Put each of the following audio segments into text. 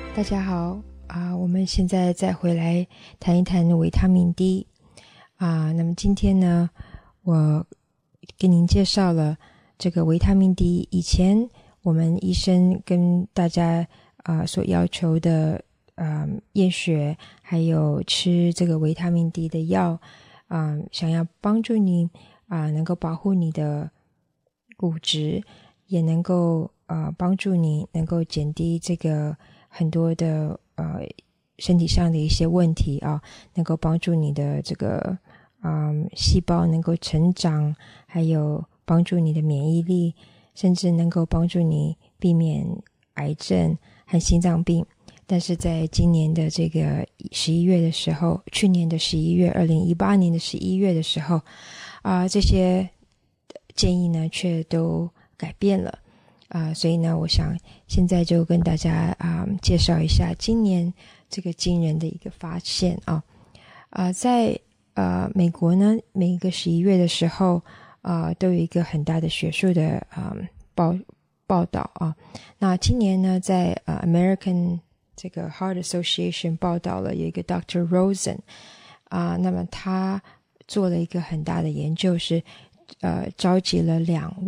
大家好我们现在再回来谈一谈维他命 D 那么今天呢，我跟您介绍了这个维他命 D。以前我们医生跟大家所要求的验血，还有吃这个维他命 D 的药想要帮助你能够保护你的骨质，也能够帮助你能够减低这个很多的身体上的一些问题能够帮助你的这个细胞能够成长，还有帮助你的免疫力，甚至能够帮助你避免癌症和心脏病。但是在今年的这个11月的时候，去年的11月2018年的11月的时候这些建议呢却都改变了所以呢我想现在就跟大家介绍一下今年这个惊人的一个发现在美国呢，每个11月的时候都有一个很大的学术的报道那今年呢在American 这个 Heart Association 报道了有一个 Dr. Rosen 那么他做了一个很大的研究，是召集了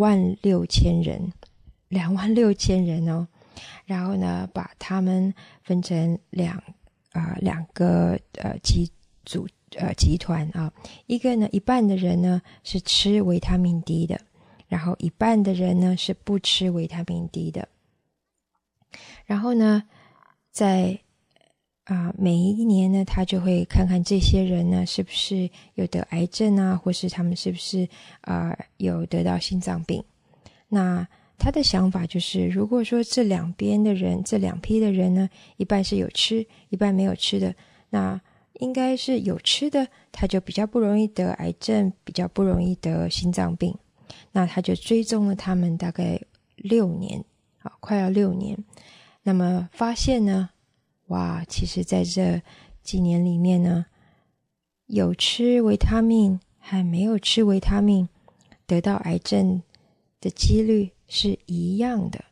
26000人然后呢把他们分成两个集团一个呢，一半的人呢是吃维他命 D 的，然后一半的人呢是不吃维他命 D 的。然后呢在每一年呢他就会看看这些人呢是不是有得癌症或是他们是不是有得到心脏病。那他的想法就是，如果说这两批的人呢，一半是有吃，一半没有吃的，那应该是有吃的，他就比较不容易得癌症，比较不容易得心脏病。那他就追踪了他们大概6年快要6年。那么发现呢，哇，其实在这几年里面呢，有吃维他命和没有吃维他命得到癌症的几率是一样的。